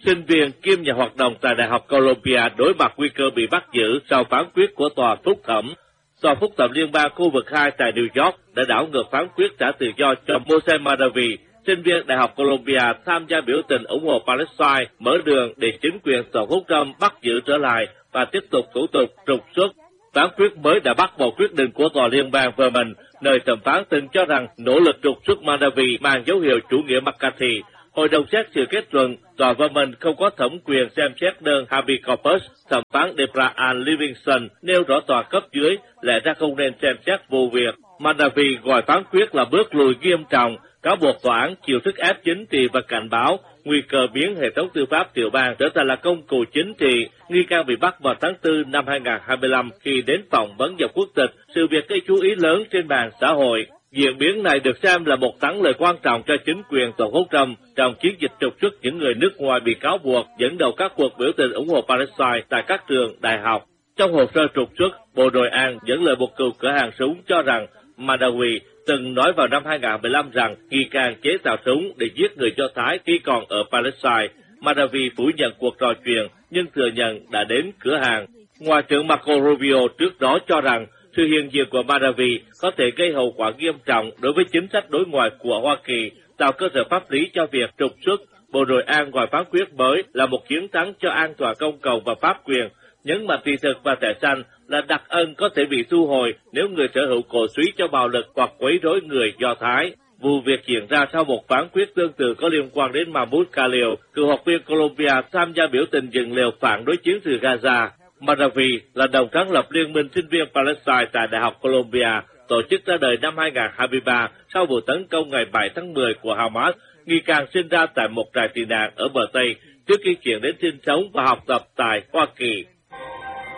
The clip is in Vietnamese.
sinh viên kiêm nhà hoạt động tại Đại học Columbia đối mặt nguy cơ bị bắt giữ sau phán quyết của tòa phúc thẩm. Tòa phúc thẩm liên bang khu vực 2 tại New York đã đảo ngược phán quyết trả tự do cho Mohsen Madavi, sinh viên Đại học Columbia tham gia biểu tình ủng hộ Palestine, mở đường để chính quyền Tổng thống Trump bắt giữ trở lại và tiếp tục thủ tục trục xuất. Phán quyết mới đã bác bỏ quyết định của tòa liên bang Vermont, nơi thẩm phán từng cho rằng nỗ lực trục xuất Madavi mang dấu hiệu chủ nghĩa McCarthy. Hội đồng xét xử kết luận tòa Vermont không có thẩm quyền xem xét đơn habeas corpus. Thẩm phán Deborah Ann Livingston nêu rõ tòa cấp dưới lẽ ra không nên xem xét vụ việc. Madavi gọi phán quyết là bước lùi nghiêm trọng, cáo buộc tòa án chịu sức ép chính trị và cảnh báo nguy cơ biến hệ thống tư pháp tiểu bang trở thành là công cụ chính trị. Nghi can bị bắt vào tháng 4 năm 2025 khi đến phỏng vấn dòng quốc tịch, sự việc gây chú ý lớn trên mạng xã hội. Diễn biến này được xem là một thắng lợi quan trọng cho chính quyền Tổng thống Trump trong chiến dịch trục xuất những người nước ngoài bị cáo buộc dẫn đầu các cuộc biểu tình ủng hộ Palestine tại các trường đại học. Trong hồ sơ trục xuất, Bộ Nội an dẫn lời một cựu cửa hàng súng cho rằng Madawi từng nói vào năm 2015 rằng nghi can chế tạo súng để giết người Do Thái khi còn ở Palestine. Madawi phủ nhận cuộc trò chuyện nhưng thừa nhận đã đến cửa hàng. Ngoại trưởng Marco Rubio trước đó cho rằng sự hiện diện của Madawi có thể gây hậu quả nghiêm trọng đối với chính sách đối ngoại của Hoa Kỳ, tạo cơ sở pháp lý cho việc trục xuất. Bộ Nội an gọi phán quyết mới là một chiến thắng cho an toàn công cộng và pháp quyền, nhấn mạnh thị thực và thẻ xanh là đặc ân có thể bị thu hồi nếu người sở hữu cổ suý cho bạo lực hoặc quấy rối người Do Thái. Vụ việc diễn ra sau một phán quyết tương tự có liên quan đến Mahmoud Khalil, cựu học viên Columbia tham gia biểu tình dựng lều phản đối chiến sự Gaza. Madawi là đồng sáng lập Liên minh sinh viên Palestine tại Đại học Columbia, tổ chức ra đời năm 2023 sau vụ tấn công ngày 7 tháng 10 của Hamas. Nghi can sinh ra tại một trại tị nạn ở bờ Tây trước khi chuyển đến sinh sống và học tập tại Hoa Kỳ.